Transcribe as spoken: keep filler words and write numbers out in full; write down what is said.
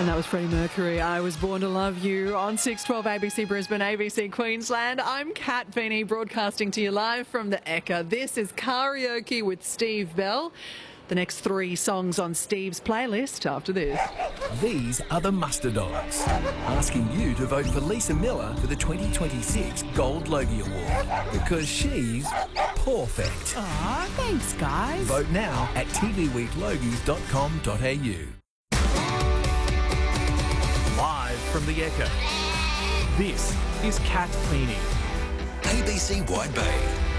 And that was Freddie Mercury. I Was Born to Love You on six twelve A B C Brisbane, A B C Queensland. I'm Kat Feeney, broadcasting to you live from the Ekka. This is Karaoke with Steve Bell. The next three songs on Steve's playlist after this. These are the Muster Dogs, asking you to vote for Lisa Miller for the twenty twenty-six Gold Logie Award because she's perfect. Aw, thanks, guys. Vote now at t v week logies dot com dot a u. Live from the Ekka, this is Kat Feeney. A B C Wide Bay.